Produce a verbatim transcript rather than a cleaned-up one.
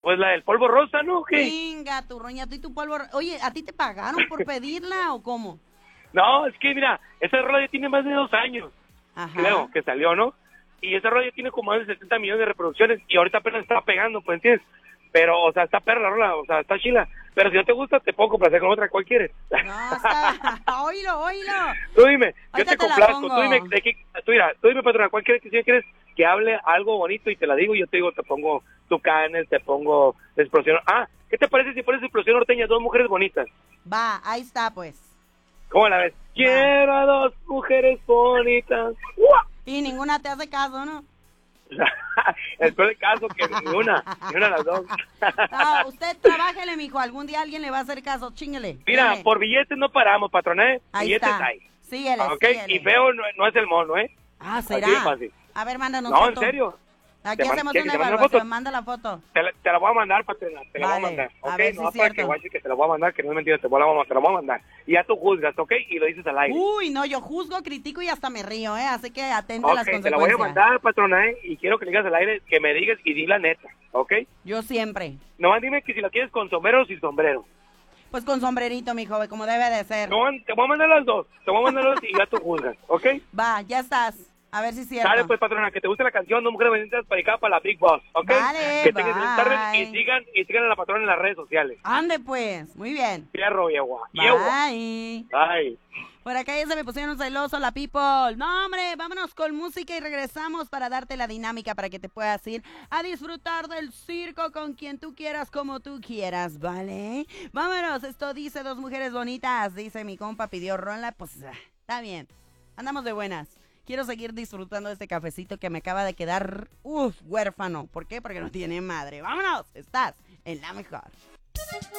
Pues la del polvo rosa, ¿no? ¿Qué? Venga, tu roña, tú y tu polvo. Oye, ¿a ti te pagaron por pedirla o cómo? No, es que mira, esa rola ya tiene más de dos años, Ajá. creo, que salió, ¿no? Y esa rola ya tiene como más de setenta millones de reproducciones y ahorita apenas está pegando, pues, ¿entiendes? Pero, o sea, está perra la rola, o sea, está chila. Pero si no te gusta, te puedo complacer con otra, ¿cuál quieres? No, está... Oílo, oílo. Tú dime, yo Ahorita te te la complazco, pongo. tú dime, de qué, tú, mira, tú dime, patrona, ¿cuál quieres que si quieres que hable algo bonito y te la digo? Y yo te digo, te pongo Tucanes, te pongo Explosión. Ah, ¿qué te parece si pones Explosión Norteña, dos mujeres bonitas? Va, ahí está, pues. ¿Cómo la ves? Va. Quiero a dos mujeres bonitas. ¡Uah! Y ninguna te hace caso, ¿no? El peor caso que ni una, ni una de las dos. No, usted trabájele, mijo. Algún día alguien le va a hacer caso. Chíngale. Mira, dele. por billetes no paramos, patroné. Ahí Billetes está. hay. Síguele, Ok, síguele. y feo no, no es el mono, ¿eh? Ah, ¿será? Así de fácil. A ver, mándanos No, foto. en serio. Aquí Te man- hacemos ¿quieres una que te mande la evaluación. foto? Manda la foto. Te la, te la voy a mandar, patrona, te la Vale, voy a mandar, a ¿ok? ver si No es para que cierto. voy a decir que te la voy a mandar, que no es mentira, te, voy a, la- te la voy a mandar. Y ya tú juzgas, ¿ok? Y lo dices al aire. Uy, no, yo juzgo, critico y hasta me río, ¿eh? Así que atente a las Ok, te la voy a consecuencias. mandar, patrona, ¿eh? Y quiero que le digas al aire, que me digas y di la neta, ¿ok? Yo siempre. Nomás dime que si la quieres con sombrero o sin sombrero. Pues con sombrerito, mijo, como debe de ser. No, te voy a mandar las dos, te voy a mandar las dos y ya tú juzgas, ¿ok? Va, ya estás. A ver si es cierto. Dale, pues, patrona, que te guste la canción, no mujeres bonitas para acá para la Big Boss, ¿ok? Vale, que tengas buenas tardes y bye. sigan, y sigan a la patrona en las redes sociales. Ande, pues. Muy bien. Fierro, yegua. Yegua. Bye. Bye. Por acá ya se me pusieron celosos la people. No, hombre, vámonos con música y regresamos para darte la dinámica para que te puedas ir a disfrutar del circo con quien tú quieras, como tú quieras, ¿vale? Vámonos, esto dice dos mujeres bonitas. Dice mi compa, pidió rola, pues ah, está bien. Andamos de buenas. Quiero seguir disfrutando de este cafecito que me acaba de quedar, uff, huérfano. ¿Por qué? Porque no tiene madre. Vámonos, estás en la mejor.